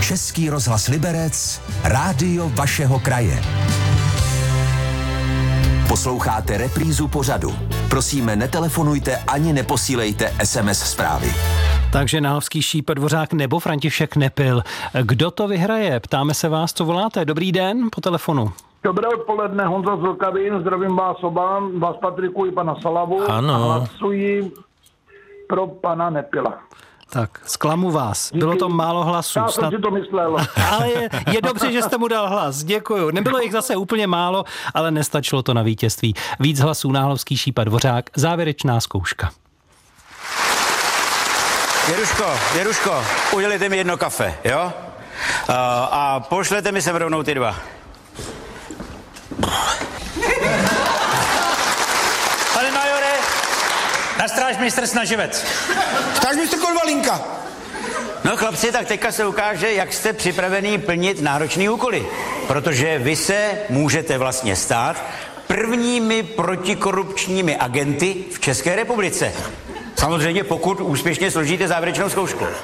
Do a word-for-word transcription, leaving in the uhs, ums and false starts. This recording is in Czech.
Český rozhlas Liberec, rádio vašeho kraje. Posloucháte reprízu pořadu. Prosíme, netelefonujte ani neposílejte es em es zprávy. Takže Náhovský, Šípa, Dvořák nebo František Nepil. Kdo to vyhraje? Ptáme se vás, co voláte. Dobrý den po telefonu. Dobré odpoledne, Honza z Vlkavín, zdravím vás oba, vás Patriku i pana Salavu. Ano. A hlasuji pro pana Nepila. Tak, zklamu vás. Díky. Bylo to málo hlasů. Já jsem si to myslel. Ale je, je dobře, že jste mu dal hlas. Děkuju. Nebylo jich zase úplně málo, ale nestačilo to na vítězství. Víc hlasů Náhovský, Šípa, Dvořák. Závěrečná zkouška. Věruško, Věruško, udělejte mi jedno kafe, jo? Uh, a pošlete mi sem rovnou ty dva. Pane majore, na strážmistr Snaživec. Strážmistr Konvalinka. No chlapci, tak teďka se ukáže, jak jste připravený plnit náročný úkoly. Protože vy se můžete vlastně stát prvními protikorupčními agenty v České republice. Samozřejmě pokud úspěšně složíte závěrečnou zkoušku.